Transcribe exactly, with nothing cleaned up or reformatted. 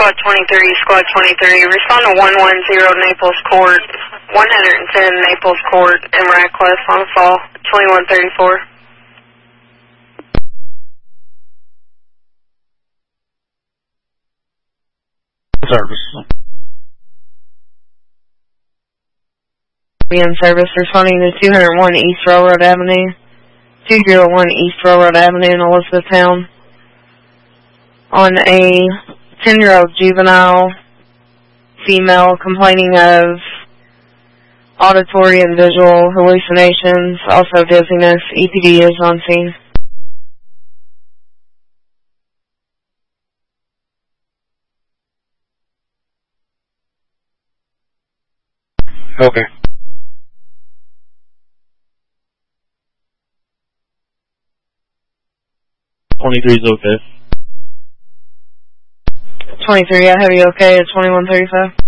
Squad twenty-three, Squad twenty-three. Respond to one one zero Naples Court, one ten Naples Court in Radcliffe on fall, twenty-one thirty-four. Service. Be in service, responding to two oh one East Railroad Avenue, two oh one East Railroad Avenue in Elizabethtown, on a ten-year-old juvenile female complaining of auditory and visual hallucinations, also dizziness. E P D is on scene. Okay. twenty-three is okay. twenty-three, I have you okay at twenty-one thirty-five.